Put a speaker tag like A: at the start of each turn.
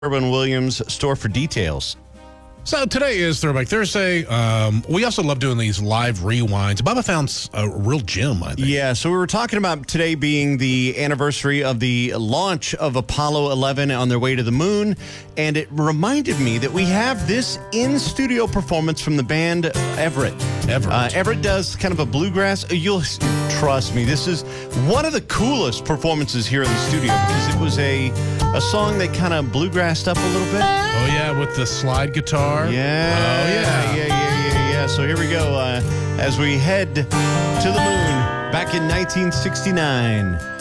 A: Williams store for details.
B: So today is Throwback Thursday. We also love doing these live rewinds. Bubba found a real gem, I think.
A: Yeah, so we were talking about today being the anniversary of the launch of Apollo 11 on their way to the moon, and it reminded me that we have this in-studio performance from the band Everett. Everett does kind of a bluegrass. You'll trust me, this is one of the coolest performances here in the studio because it was a song that kind of bluegrassed up a little bit.
B: Oh, yeah, with the slide guitar.
A: Yeah.
B: Oh, yeah.
A: Yeah. So here we go as we head to the moon back in 1969.